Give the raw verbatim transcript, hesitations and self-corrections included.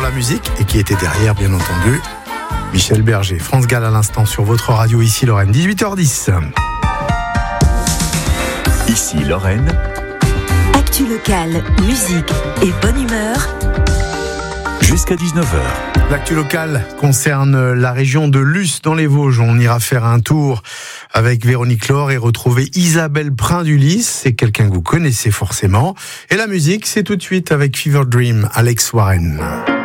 la musique et qui était derrière, bien entendu, Michel Berger. France Gall à l'instant sur votre radio, ici Lorraine, dix-huit heures dix. Ici Lorraine. Actu locale, musique et bonne humeur. Jusqu'à dix-neuf heures. L'actu locale concerne la région de Luce dans les Vosges. On ira faire un tour avec Véronique Laure et retrouver Isabelle Prin-Dulis. C'est quelqu'un que vous connaissez forcément. Et la musique, c'est tout de suite avec Fever Dream, Alex Warren.